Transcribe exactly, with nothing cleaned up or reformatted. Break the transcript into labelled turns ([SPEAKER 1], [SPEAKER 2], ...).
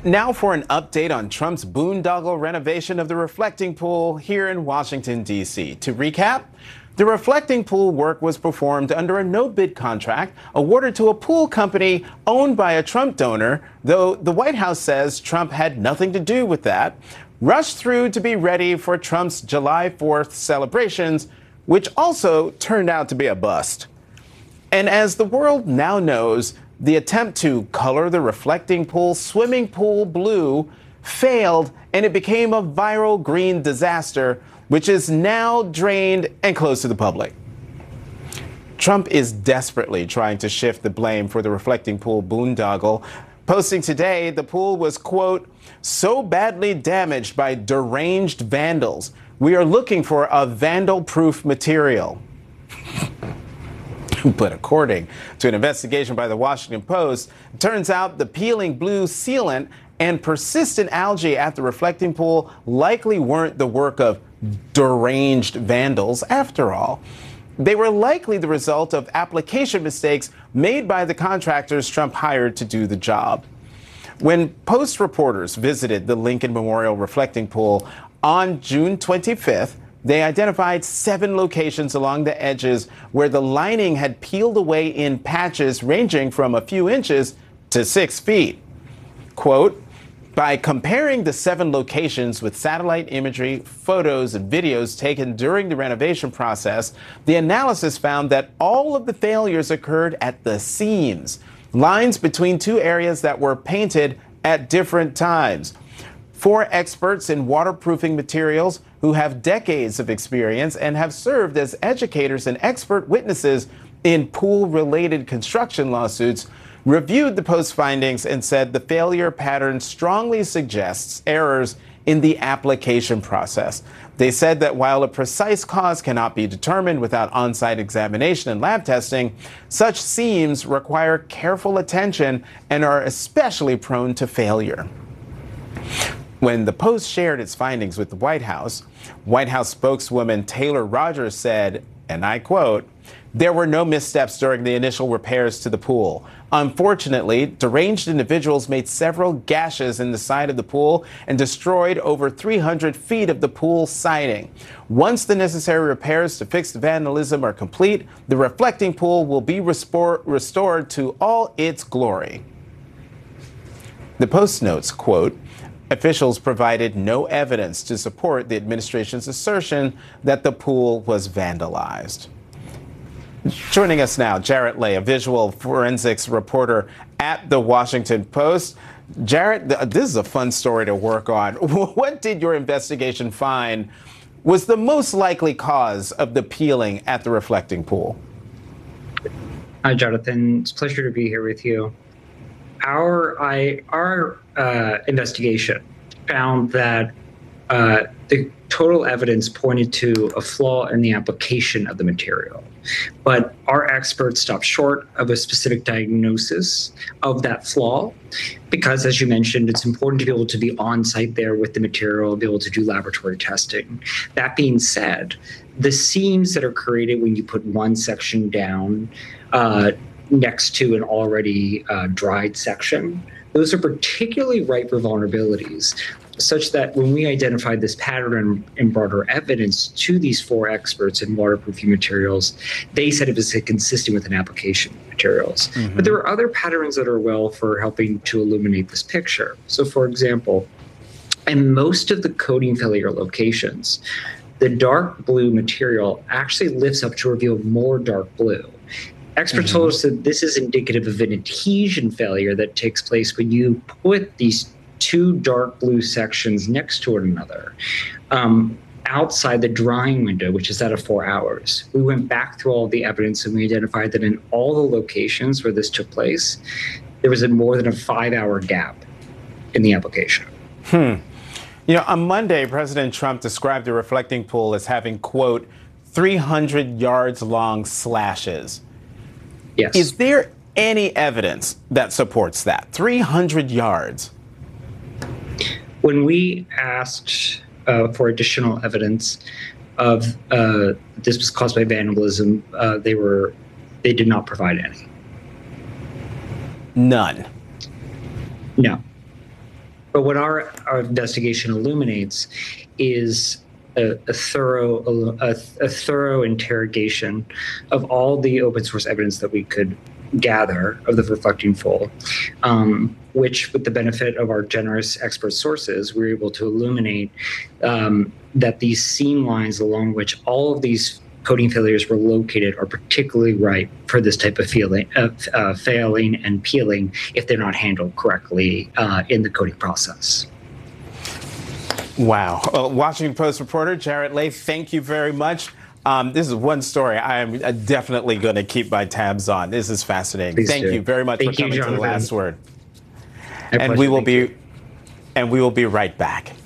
[SPEAKER 1] Now for an update on Trump's boondoggle renovation of the reflecting pool here in Washington, D C. To recap, the reflecting pool work was performed under a no-bid contract awarded to a pool company owned by a Trump donor, though the White House says Trump had nothing to do with that. Rushed through to be ready for Trump's July fourth celebrations, which also turned out to be a bust. And as the world now knows, the attempt to color the reflecting pool swimming pool blue failed, and it became a viral green disaster, which is now drained and closed to the public. Trump is desperately trying to shift the blame for the reflecting pool boondoggle. Posting today, the pool was, quote, so badly damaged by deranged vandals. We are looking for a vandal-proof material. But according to an investigation by the Washington Post, it turns out the peeling blue sealant and persistent algae at the reflecting pool likely weren't the work of deranged vandals after all. They were likely the result of application mistakes made by the contractors Trump hired to do the job. When Post reporters visited the Lincoln Memorial reflecting pool on June twenty-fifth, they identified seven locations along the edges where the lining had peeled away in patches ranging from a few inches to six feet. Quote, by comparing the seven locations with satellite imagery, photos, and videos taken during the renovation process, the analysis found that all of the failures occurred at the seams, lines between two areas that were painted at different times. Four experts in waterproofing materials who have decades of experience and have served as educators and expert witnesses in pool-related construction lawsuits reviewed the Post findings and said the failure pattern strongly suggests errors in the application process. They said that while a precise cause cannot be determined without on-site examination and lab testing, such seams require careful attention and are especially prone to failure. When the Post shared its findings with the White House, White House spokeswoman Taylor Rogers said, and I quote, there were no missteps during the initial repairs to the pool. Unfortunately, deranged individuals made several gashes in the side of the pool and destroyed over three hundred feet of the pool siding. Once the necessary repairs to fix the vandalism are complete, the reflecting pool will be respor- restored to all its glory. The Post notes, quote, officials provided no evidence to support the administration's assertion that the pool was vandalized. Joining us now, Jarrett Lay, a visual forensics reporter at the Washington Post. Jarrett, this is a fun story to work on. What did your investigation find was the most likely cause of the peeling at the reflecting pool?
[SPEAKER 2] Hi, Jonathan. It's a pleasure to be here with you. Our I, our uh, investigation found that uh, the total evidence pointed to a flaw in the application of the material. But our experts stopped short of a specific diagnosis of that flaw because, as you mentioned, it's important to be able to be on site there with the material, be able to do laboratory testing. That being said, the seams that are created when you put one section down uh, next to an already uh, dried section, those are particularly ripe for vulnerabilities, such that when we identified this pattern and brought our evidence to these four experts in waterproofing materials, they said it was consistent with an application materials. Mm-hmm. But there are other patterns that are well for helping to illuminate this picture. So, for example, in most of the coating failure locations, the dark blue material actually lifts up to reveal more dark blue. Experts mm-hmm. told us that this is indicative of an adhesion failure that takes place when you put these two dark blue sections next to one another um, outside the drying window, which is at a four hours. We went back through all the evidence and we identified that in all the locations where this took place, there was a more than a five hour gap in the application.
[SPEAKER 1] Hmm. You know, on Monday, President Trump described the reflecting pool as having, quote, three hundred yards long slashes.
[SPEAKER 2] Yes.
[SPEAKER 1] Is there any evidence that supports that? three hundred yards?
[SPEAKER 2] When we asked uh, for additional evidence of uh, this was caused by vandalism, uh, they were they did not provide any.
[SPEAKER 1] None.
[SPEAKER 2] No. But what our, our investigation illuminates is a, a thorough a, a thorough interrogation of all the open source evidence that we could gather of the reflecting foal, um, which, with the benefit of our generous expert sources, we were able to illuminate um, that these seam lines along which all of these coating failures were located are particularly ripe for this type of feeling, uh, uh, failing and peeling if they're not handled correctly uh, in the coating process.
[SPEAKER 1] Wow. Well, Washington Post reporter Jarrett Lay, thank you very much. Um, this is one story I am definitely going to keep my tabs on. This is fascinating.
[SPEAKER 2] Please
[SPEAKER 1] Thank
[SPEAKER 2] do.
[SPEAKER 1] you very much
[SPEAKER 2] Thank
[SPEAKER 1] for coming
[SPEAKER 2] you,
[SPEAKER 1] to the last word.
[SPEAKER 2] My
[SPEAKER 1] And
[SPEAKER 2] pleasure.
[SPEAKER 1] we will
[SPEAKER 2] Thank
[SPEAKER 1] be
[SPEAKER 2] you.
[SPEAKER 1] and we will be right back.